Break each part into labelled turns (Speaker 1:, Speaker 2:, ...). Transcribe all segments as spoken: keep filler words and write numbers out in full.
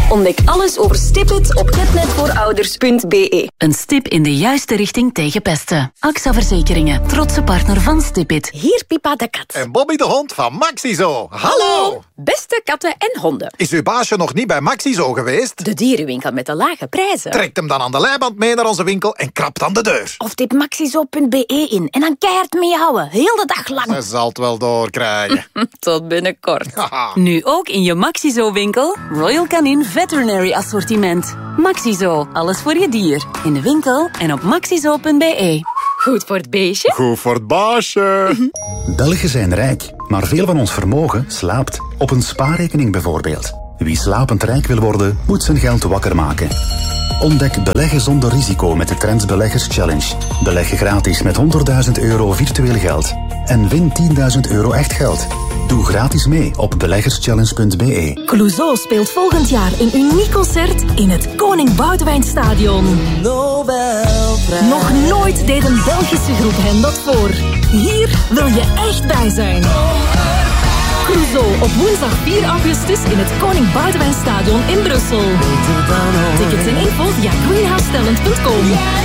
Speaker 1: Ontdek alles over Stipit op getnetvoorouders punt b e.
Speaker 2: Een stip in de juiste richting tegen pesten. A X A Verzekeringen, trotse partner van Stipit.
Speaker 3: Hier Pipa de kat.
Speaker 4: En Bobby de hond van Maxizo. Hallo!
Speaker 3: Hallo, beste katten en honden.
Speaker 4: Is uw baasje nog niet bij Maxizo geweest?
Speaker 3: De dierenwinkel met de lage prijzen.
Speaker 4: Trekt hem dan aan de leiband mee naar onze winkel en krapt aan de deur.
Speaker 3: Of tip maxizo punt b e in en dan keihard meehouden. Heel de dag lang.
Speaker 4: Ze zal het wel doorkrijgen.
Speaker 3: Tot binnenkort.
Speaker 2: Nu ook in je Maxizo-winkel. Royal Canin Veterinary Assortiment. Maxizo, alles voor je dier. In de winkel en op maxizo punt b e.
Speaker 3: Goed voor het beestje.
Speaker 4: Goed voor het baasje.
Speaker 5: Belgen zijn rijk, maar veel van ons vermogen slaapt. Op een spaarrekening bijvoorbeeld. Wie slapend rijk wil worden, moet zijn geld wakker maken. Ontdek beleggen zonder risico met de Trends Beleggers Challenge. Beleg gratis met honderdduizend euro virtueel geld. En win tienduizend euro echt geld. Doe gratis mee op beleggerschallenge punt b e.
Speaker 1: Clouseau speelt volgend jaar een uniek concert in het Koning Boudewijnstadion. Nog nooit deed een Belgische groep hen dat voor. Hier wil je echt bij zijn. Clouseau op woensdag vier augustus in het Koning Boudewijnstadion in Brussel. Tickets en info via greenhouse talent punt com.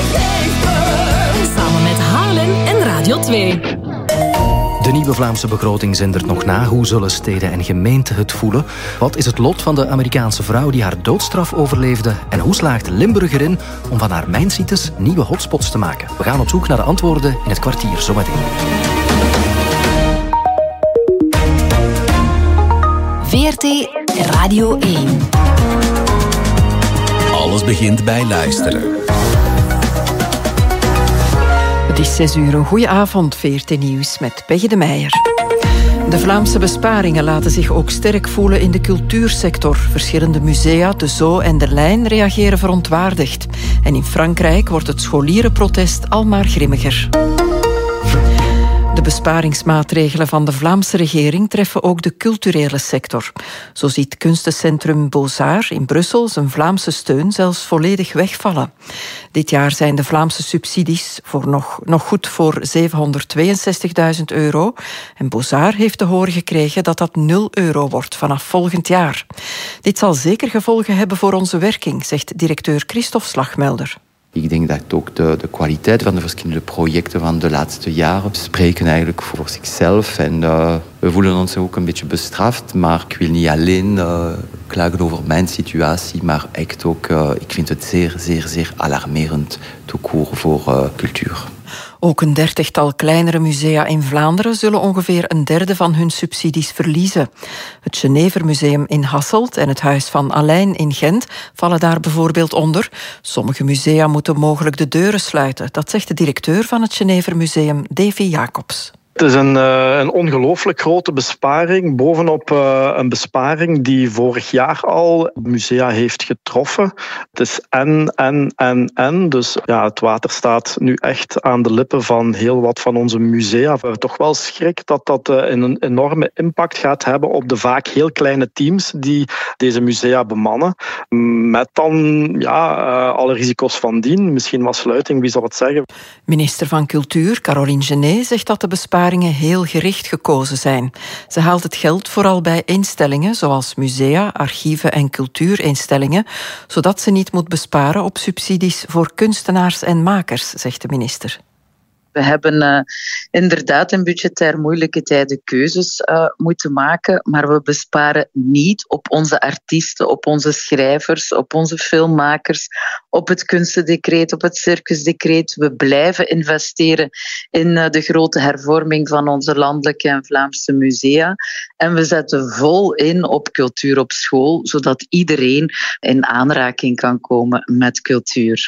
Speaker 1: Samen met Haarlem en Radio twee.
Speaker 6: De nieuwe Vlaamse begroting zindert nog na. Hoe zullen steden en gemeenten het voelen? Wat is het lot van de Amerikaanse vrouw die haar doodstraf overleefde? En hoe slaagt Limburg erin om van haar mijnsites nieuwe hotspots te maken? We gaan op zoek naar de antwoorden in het kwartier zometeen.
Speaker 2: V R T Radio één.
Speaker 7: Alles begint bij luisteren.
Speaker 8: Het is zes uur. Een goeie avond, V R T Nieuws met Peggy de Meijer. De Vlaamse besparingen laten zich ook sterk voelen in de cultuursector. Verschillende musea, de Zoo en de Lijn reageren verontwaardigd. En in Frankrijk wordt het scholierenprotest al maar grimmiger. De besparingsmaatregelen van de Vlaamse regering treffen ook de culturele sector. Zo ziet kunstencentrum Beaux-Arts in Brussel zijn Vlaamse steun zelfs volledig wegvallen. Dit jaar zijn de Vlaamse subsidies voor nog, nog goed voor zevenhonderdtweeënzestigduizend euro. En Beaux-Arts heeft te horen gekregen dat dat nul euro wordt vanaf volgend jaar. Dit zal zeker gevolgen hebben voor onze werking, zegt directeur Christophe Slagmelder.
Speaker 9: Ik denk dat ook de, de kwaliteit van de verschillende projecten van de laatste jaren spreken eigenlijk voor zichzelf. En uh, we voelen ons ook een beetje bestraft, maar ik wil niet alleen uh, klagen over mijn situatie, maar echt ook, uh, ik vind het zeer, zeer, zeer alarmerend tout court voor uh, cultuur.
Speaker 8: Ook een dertigtal kleinere musea in Vlaanderen zullen ongeveer een derde van hun subsidies verliezen. Het Genevermuseum in Hasselt en het Huis van Alein in Gent vallen daar bijvoorbeeld onder. Sommige musea moeten mogelijk de deuren sluiten. Dat zegt de directeur van het Genevermuseum, Davy Jacobs.
Speaker 10: Het is een, uh, een ongelooflijk grote besparing, bovenop uh, een besparing die vorig jaar al musea heeft getroffen. Het is en, en, en, en. Dus ja, het water staat nu echt aan de lippen van heel wat van onze musea. We hebben toch wel schrik dat dat uh, een enorme impact gaat hebben op de vaak heel kleine teams die deze musea bemannen. Met dan ja, uh, alle risico's van dien. Misschien was sluiting, wie zal het zeggen?
Speaker 8: Minister van Cultuur, Caroline Genet, zegt dat de besparing heel gericht gekozen zijn. Ze haalt het geld vooral bij instellingen zoals musea, archieven en cultuurinstellingen, zodat ze niet moet besparen op subsidies voor kunstenaars en makers, zegt de minister.
Speaker 11: We hebben uh, inderdaad in budgetair moeilijke tijden keuzes uh, moeten maken, maar we besparen niet op onze artiesten, op onze schrijvers, op onze filmmakers, op het kunstendecreet, op het circusdecreet. We blijven investeren in uh, de grote hervorming van onze landelijke en Vlaamse musea. En we zetten vol in op cultuur op school, zodat iedereen in aanraking kan komen met cultuur.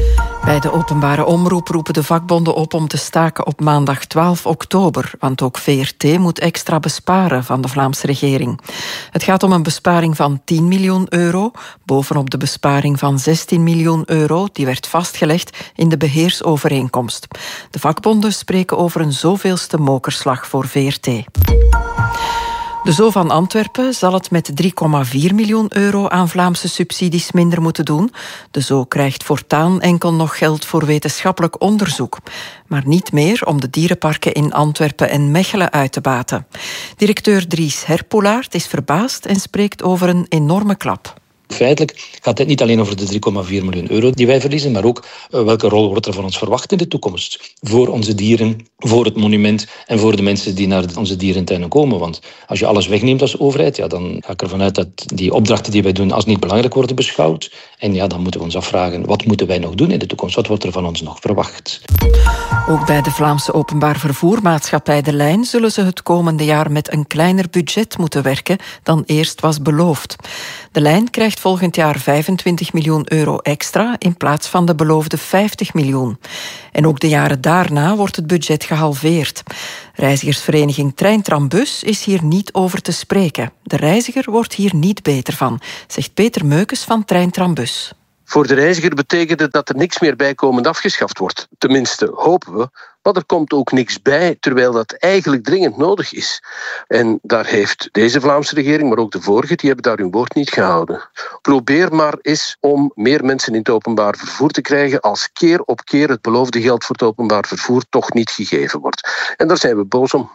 Speaker 8: Bij de openbare omroep roepen de vakbonden op om te staken op maandag twaalf oktober, want ook V R T moet extra besparen van de Vlaamse regering. Het gaat om een besparing van tien miljoen euro, bovenop de besparing van zestien miljoen euro, die werd vastgelegd in de beheersovereenkomst. De vakbonden spreken over een zoveelste mokerslag voor V R T. De Zoo van Antwerpen zal het met drie komma vier miljoen euro aan Vlaamse subsidies minder moeten doen. De Zoo krijgt voortaan enkel nog geld voor wetenschappelijk onderzoek, maar niet meer om de dierenparken in Antwerpen en Mechelen uit te baten. Directeur Dries Herpoelaert is verbaasd en spreekt over een enorme klap.
Speaker 12: Feitelijk gaat het niet alleen over de drie komma vier miljoen euro die wij verliezen, maar ook uh, welke rol wordt er van ons verwacht in de toekomst. Voor onze dieren, voor het monument en voor de mensen die naar onze dierentuinen komen. Want als je alles wegneemt als overheid, ja, dan ga ik ervan uit dat die opdrachten die wij doen als niet belangrijk worden beschouwd. En ja, dan moeten we ons afvragen, wat moeten wij nog doen in de toekomst? Wat wordt er van ons nog verwacht?
Speaker 8: Ook bij de Vlaamse openbaar vervoermaatschappij De Lijn zullen ze het komende jaar met een kleiner budget moeten werken dan eerst was beloofd. De Lijn krijgt volgend jaar vijfentwintig miljoen euro extra in plaats van de beloofde vijftig miljoen. En ook de jaren daarna wordt het budget gehalveerd. Reizigersvereniging Treintrambus is hier niet over te spreken. De reiziger wordt hier niet beter van, zegt Peter Meukes van Treintrambus.
Speaker 13: Voor de reiziger betekent het dat er niks meer bijkomend afgeschaft wordt. Tenminste, hopen we. Maar er komt ook niks bij, terwijl dat eigenlijk dringend nodig is. En daar heeft deze Vlaamse regering, maar ook de vorige, die hebben daar hun woord niet gehouden. Probeer maar eens om meer mensen in het openbaar vervoer te krijgen als keer op keer het beloofde geld voor het openbaar vervoer toch niet gegeven wordt. En daar zijn we boos om.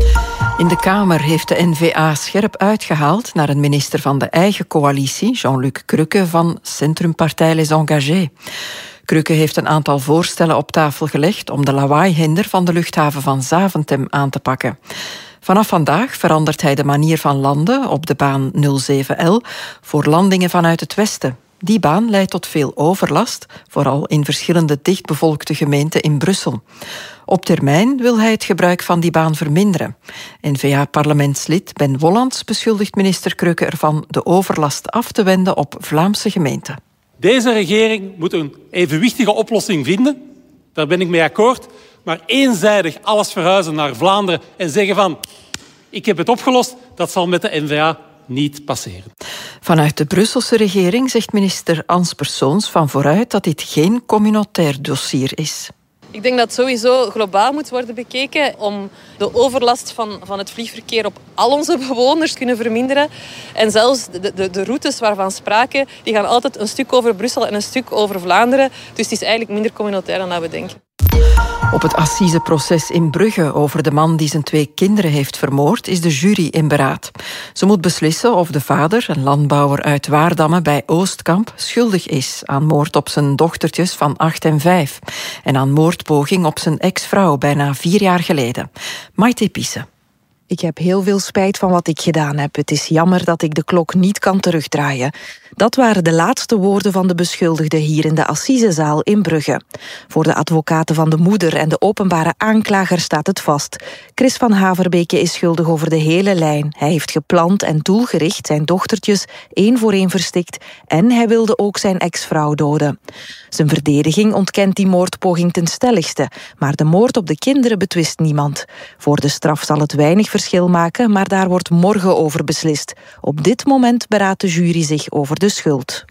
Speaker 8: In de Kamer heeft de N V A scherp uitgehaald naar een minister van de eigen coalitie, Jean-Luc Cruque van Centrumpartij Les Engagés. Cruque heeft een aantal voorstellen op tafel gelegd om de lawaaihinder van de luchthaven van Zaventem aan te pakken. Vanaf vandaag verandert hij de manier van landen op de baan nul zeven L voor landingen vanuit het westen. Die baan leidt tot veel overlast, vooral in verschillende dichtbevolkte gemeenten in Brussel. Op termijn wil hij het gebruik van die baan verminderen. N V A-parlementslid Ben Wollands beschuldigt minister Cruque ervan de overlast af te wenden op Vlaamse gemeenten.
Speaker 14: Deze regering moet een evenwichtige oplossing vinden. Daar ben ik mee akkoord. Maar eenzijdig alles verhuizen naar Vlaanderen en zeggen van ik heb het opgelost, dat zal met de N V A niet passeren.
Speaker 8: Vanuit de Brusselse regering zegt minister Ans Persoons van Vooruit dat dit geen communautair dossier is.
Speaker 15: Ik denk dat het sowieso globaal moet worden bekeken om de overlast van, van het vliegverkeer op al onze bewoners te kunnen verminderen. En zelfs de, de, de routes waarvan sprake, die gaan altijd een stuk over Brussel en een stuk over Vlaanderen. Dus het is eigenlijk minder communautair dan dat we denken.
Speaker 8: Op het assiseproces in Brugge over de man die zijn twee kinderen heeft vermoord is de jury in beraad. Ze moet beslissen of de vader, een landbouwer uit Waardamme bij Oostkamp, schuldig is aan moord op zijn dochtertjes van acht en vijf en aan moordpoging op zijn ex-vrouw bijna vier jaar geleden. Maite Pisse.
Speaker 16: Ik heb heel veel spijt van wat ik gedaan heb. Het is jammer dat ik de klok niet kan terugdraaien. Dat waren de laatste woorden van de beschuldigde hier in de assisezaal in Brugge. Voor de advocaten van de moeder en de openbare aanklager staat het vast. Chris van Haverbeke is schuldig over de hele lijn. Hij heeft gepland en doelgericht zijn dochtertjes één voor één verstikt en hij wilde ook zijn ex-vrouw doden. Zijn verdediging ontkent die moordpoging ten stelligste, maar de moord op de kinderen betwist niemand. Voor de straf zal het weinig verschil maken, maar daar wordt morgen over beslist. Op dit moment beraadt de jury zich over de schuld.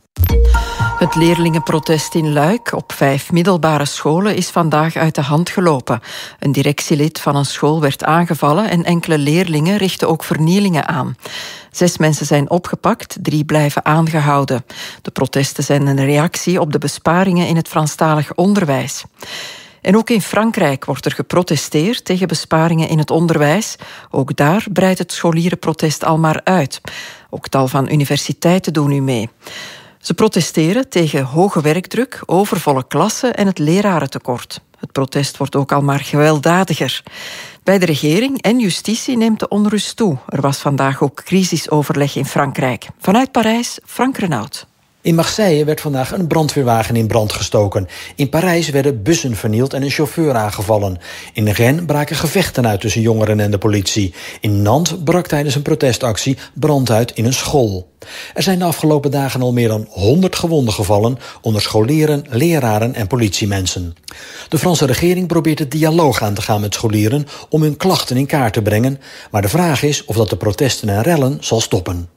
Speaker 8: Het leerlingenprotest in Luik op vijf middelbare scholen is vandaag uit de hand gelopen. Een directielid van een school werd aangevallen en enkele leerlingen richten ook vernielingen aan. Zes mensen zijn opgepakt, drie blijven aangehouden. De protesten zijn een reactie op de besparingen in het Franstalig onderwijs. En ook in Frankrijk wordt er geprotesteerd tegen besparingen in het onderwijs. Ook daar breidt het scholierenprotest al maar uit. Ook tal van universiteiten doen nu mee. Ze protesteren tegen hoge werkdruk, overvolle klassen en het lerarentekort. Het protest wordt ook al maar gewelddadiger. Bij de regering en justitie neemt de onrust toe. Er was vandaag ook crisisoverleg in Frankrijk. Vanuit Parijs, Frank Renaud.
Speaker 17: In Marseille werd vandaag een brandweerwagen in brand gestoken. In Parijs werden bussen vernield en een chauffeur aangevallen. In Rennes braken gevechten uit tussen jongeren en de politie. In Nantes brak tijdens een protestactie brand uit in een school. Er zijn de afgelopen dagen al meer dan honderd gewonden gevallen onder scholieren, leraren en politiemensen. De Franse regering probeert het dialoog aan te gaan met scholieren om hun klachten in kaart te brengen. Maar de vraag is of dat de protesten en rellen zal stoppen.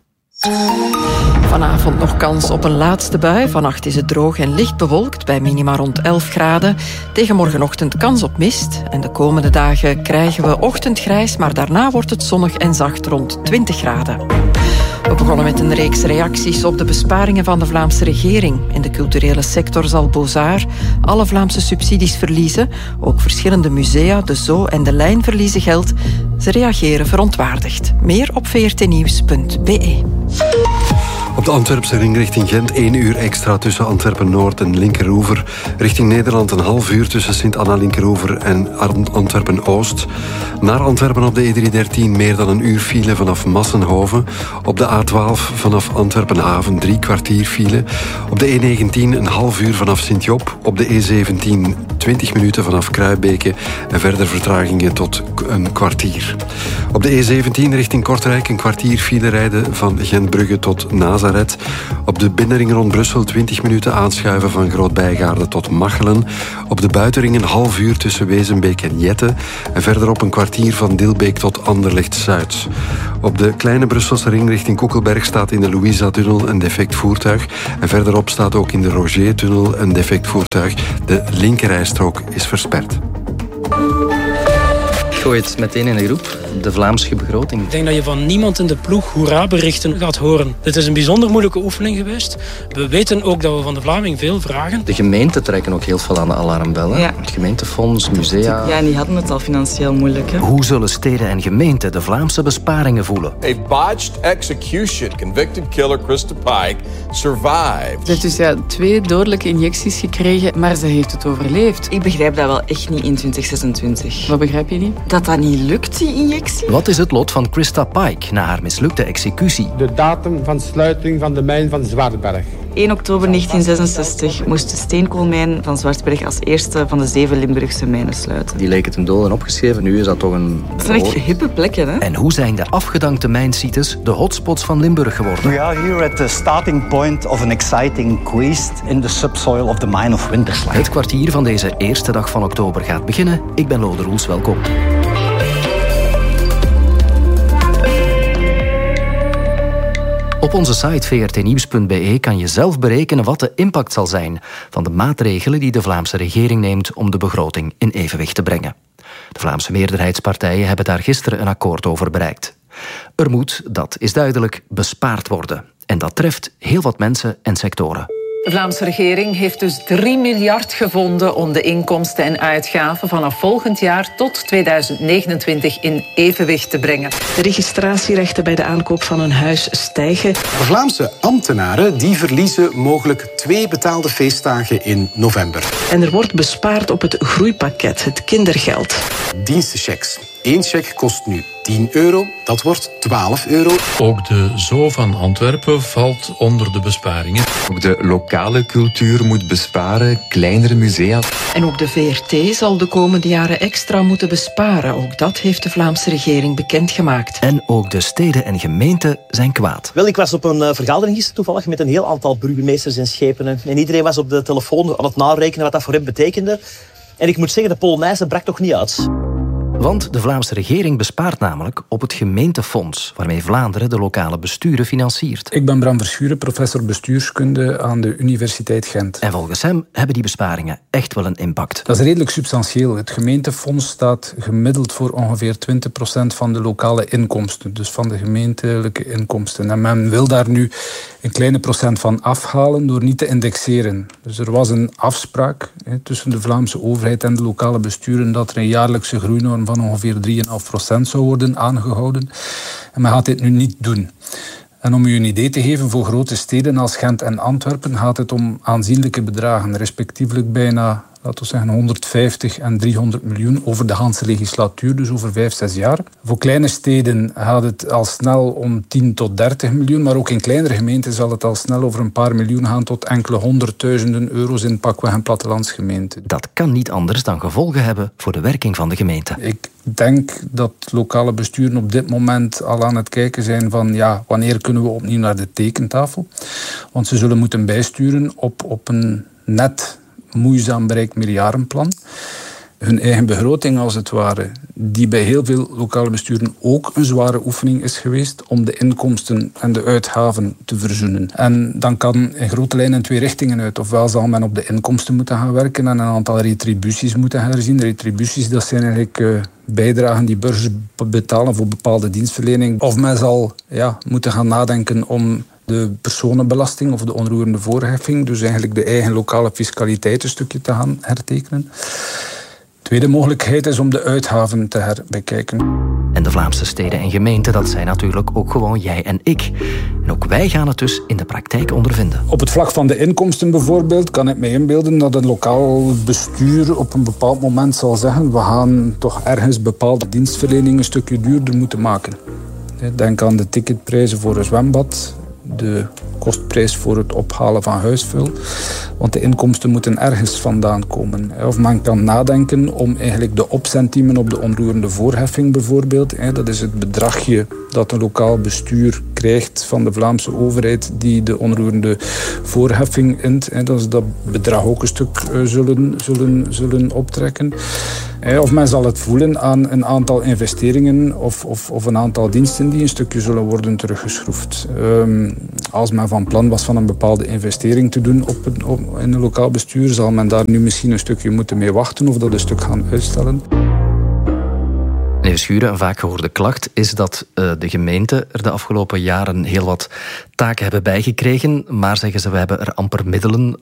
Speaker 8: Vanavond nog kans op een laatste bui. Vannacht is het droog en licht bewolkt bij minima rond elf graden. Tegen morgenochtend kans op mist. En de komende dagen krijgen we ochtendgrijs, maar daarna wordt het zonnig en zacht rond twintig graden. We begonnen met een reeks reacties op de besparingen van de Vlaamse regering. In de culturele sector zal Beaux-Arts alle Vlaamse subsidies verliezen. Ook verschillende musea, de Zoo en de Lijn verliezen geld. Ze reageren verontwaardigd. Meer op v r t nieuws punt b e.
Speaker 18: Op de Antwerpse ring richting Gent één uur extra tussen Antwerpen-Noord en Linkeroever. Richting Nederland een half uur tussen Sint-Anna-Linkeroever en Antwerpen-Oost. Naar Antwerpen op de E driehonderddertien meer dan een uur file vanaf Massenhoven. Op de A twaalf vanaf Antwerpen-Haven drie kwartier file. Op de E negentien een half uur vanaf Sint-Job. Op de E zeventien twintig minuten vanaf Kruibeke en verder vertragingen tot een kwartier. Op de E zeventien richting Kortrijk een kwartier file rijden van Gentbrugge tot Nazareth. Op de binnenring rond Brussel twintig minuten aanschuiven van Groot-Bijgaarde tot Machelen. Op de buitenring een half uur tussen Wezenbeek en Jette. En verderop een kwartier van Dilbeek tot Anderlecht-Zuid. Op de kleine Brusselse ring richting Koekelberg staat in de Louisa-tunnel een defect voertuig. En verderop staat ook in de Roger-tunnel een defect voertuig. De linkerrijstrook is versperd.
Speaker 6: Ik gooi het meteen in de groep. De Vlaamse begroting.
Speaker 19: Ik denk dat je van niemand in de ploeg hoera-berichten gaat horen. Dit is een bijzonder moeilijke oefening geweest. We weten ook dat we van de Vlaming veel vragen.
Speaker 6: De gemeenten trekken ook heel veel aan de alarmbellen. Ja. Het gemeentefonds, musea.
Speaker 20: Ja, en die hadden het al financieel moeilijk. Hè?
Speaker 6: Hoe zullen steden en gemeenten de Vlaamse besparingen voelen?
Speaker 21: A botched execution. Convicted killer Krista Pike survived.
Speaker 20: Ze heeft dus ja, twee dodelijke injecties gekregen, maar ze heeft het overleefd. Ik begrijp dat wel echt niet in twintig zesentwintig. Wat begrijp je niet? Dat dat niet lukt, die injectie.
Speaker 6: Wat is het lot van Krista Pike na haar mislukte executie?
Speaker 22: De datum van sluiting van de mijn van Zwartberg.
Speaker 20: één oktober negentien zesenzestig moest de steenkoolmijn van Zwartberg als eerste van de zeven Limburgse mijnen sluiten.
Speaker 6: Die leken ten dode opgeschreven, nu is dat toch een...
Speaker 20: Dat zijn echt hippe plekken, hè?
Speaker 6: En hoe zijn de afgedankte mijnsites de hotspots van Limburg geworden?
Speaker 23: We are here at the starting point of an exciting quest in the subsoil of the mine of Winterswijk.
Speaker 6: Het kwartier van deze eerste dag van oktober gaat beginnen. Ik ben Lode Roels, welkom. Op onze site v r t nieuws punt b e kan je zelf berekenen wat de impact zal zijn van de maatregelen die de Vlaamse regering neemt om de begroting in evenwicht te brengen. De Vlaamse meerderheidspartijen hebben daar gisteren een akkoord over bereikt. Er moet, dat is duidelijk, bespaard worden. En dat treft heel wat mensen en sectoren.
Speaker 8: De Vlaamse regering heeft dus drie miljard gevonden om de inkomsten en uitgaven vanaf volgend jaar tot tweeduizend negenentwintig in evenwicht te brengen. De registratierechten bij de aankoop van een huis stijgen.
Speaker 24: De Vlaamse ambtenaren die verliezen mogelijk twee betaalde feestdagen in november.
Speaker 8: En er wordt bespaard op het groeipakket, het kindergeld.
Speaker 24: Dienstenchecks. Eén check kost nu tien euro, dat wordt twaalf euro.
Speaker 25: Ook de Zoo van Antwerpen valt onder de besparingen.
Speaker 26: Ook de lokale cultuur moet besparen, kleinere musea.
Speaker 8: En ook de V R T zal de komende jaren extra moeten besparen. Ook dat heeft de Vlaamse regering bekendgemaakt.
Speaker 6: En ook de steden en gemeenten zijn kwaad.
Speaker 27: Wel, ik was op een uh, vergadering gisteren toevallig met een heel aantal burgemeesters en schepenen. En iedereen was op de telefoon aan het narekenen wat dat voor hem betekende. En ik moet zeggen, de Polonaise brak toch niet uit.
Speaker 6: Want de Vlaamse regering bespaart namelijk op het gemeentefonds, waarmee Vlaanderen de lokale besturen financiert.
Speaker 28: Ik ben Bram Verschuren, professor bestuurskunde aan de Universiteit Gent.
Speaker 6: En volgens hem hebben die besparingen echt wel een impact.
Speaker 28: Dat is redelijk substantieel. Het gemeentefonds staat gemiddeld voor ongeveer twintig procent van de lokale inkomsten, dus van de gemeentelijke inkomsten. En men wil daar nu een kleine procent van afhalen door niet te indexeren. Dus er was een afspraak he, tussen de Vlaamse overheid en de lokale besturen dat er een jaarlijkse groeinorm van ongeveer drie komma vijf procent zou worden aangehouden. En men gaat dit nu niet doen. En om u een idee te geven, voor grote steden als Gent en Antwerpen gaat het om aanzienlijke bedragen, respectievelijk bijna, laten we zeggen, honderdvijftig en driehonderd miljoen over de hele legislatuur, dus over vijf, zes jaar. Voor kleine steden gaat het al snel om tien tot dertig miljoen, maar ook in kleinere gemeenten zal het al snel over een paar miljoen gaan tot enkele honderdduizenden euro's in pakweg en plattelandsgemeenten.
Speaker 6: Dat kan niet anders dan gevolgen hebben voor de werking van de gemeente.
Speaker 28: Ik denk dat lokale besturen op dit moment al aan het kijken zijn van ja, wanneer kunnen we opnieuw naar de tekentafel? Want ze zullen moeten bijsturen op, op een net moeizaam bereikt meerjarenplan. Hun eigen begroting, als het ware, die bij heel veel lokale besturen ook een zware oefening is geweest om de inkomsten en de uitgaven te verzoenen. En dan kan in grote lijnen twee richtingen uit. Ofwel zal men op de inkomsten moeten gaan werken en een aantal retributies moeten herzien. Retributies, dat zijn eigenlijk uh, bijdragen die burgers betalen voor bepaalde dienstverlening. Of men zal ja, moeten gaan nadenken om de personenbelasting of de onroerende voorheffing, dus eigenlijk de eigen lokale fiscaliteit een stukje te gaan hertekenen. Tweede mogelijkheid is om de uitgaven te herbekijken.
Speaker 6: En de Vlaamse steden en gemeenten, dat zijn natuurlijk ook gewoon jij en ik. En ook wij gaan het dus in de praktijk ondervinden.
Speaker 28: Op het vlak van de inkomsten bijvoorbeeld kan ik me inbeelden dat een lokaal bestuur op een bepaald moment zal zeggen: we gaan toch ergens bepaalde dienstverlening een stukje duurder moeten maken. Denk aan de ticketprijzen voor een zwembad, de kostprijs voor het ophalen van huisvuil. Want de inkomsten moeten ergens vandaan komen. Of men kan nadenken om eigenlijk de opcentiemen op de onroerende voorheffing bijvoorbeeld. Dat is het bedragje dat een lokaal bestuur krijgt van de Vlaamse overheid die de onroerende voorheffing int. Dat is dat bedrag ook een stuk zullen, zullen, zullen optrekken. Of men zal het voelen aan een aantal investeringen of, of, of een aantal diensten die een stukje zullen worden teruggeschroefd. Um, als men van plan was van een bepaalde investering te doen op een, op, in een lokaal bestuur, zal men daar nu misschien een stukje moeten mee wachten of dat een stuk gaan uitstellen.
Speaker 6: Meneer Schuren, een vaak gehoorde klacht is dat uh, de gemeenten er de afgelopen jaren heel wat taken hebben bijgekregen, maar zeggen ze, we hebben er amper middelen